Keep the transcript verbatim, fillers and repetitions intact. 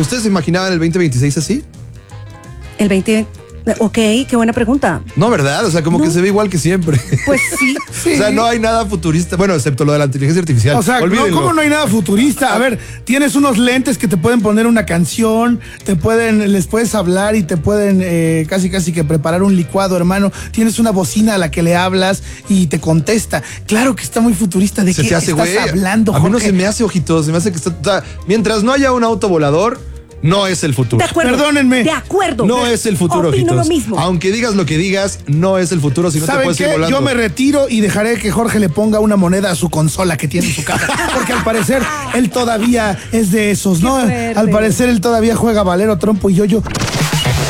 ¿Ustedes se imaginaban el veinte veintiséis así? El veinte... Ok, qué buena pregunta. No, ¿verdad? O sea, como no. que se ve igual que siempre. Pues sí. sí. O sea, no hay nada futurista. Bueno, excepto lo de la inteligencia artificial. O sea, no, ¿cómo no hay nada futurista? A ver, tienes unos lentes que te pueden poner una canción, te pueden, les puedes hablar y te pueden eh, casi casi que preparar un licuado, hermano. Tienes una bocina a la que le hablas y te contesta. Claro que está muy futurista. ¿De se qué te hace, estás güey, hablando, A mí no Jorge? se me hace ojitos, se me hace que está... O sea, mientras no haya un auto volador, no es el futuro. De acuerdo. Perdónenme. De acuerdo. No es el futuro, Opino ojitos. lo mismo. Aunque digas lo que digas, no es el futuro si no te ¿Saben puedes ir qué? volando. Yo me retiro y dejaré que Jorge le ponga una moneda a su consola que tiene en su casa. Porque al parecer él todavía es de esos, ¿no? fuerte. Al parecer él todavía juega Valero, Trompo y Yo-Yo.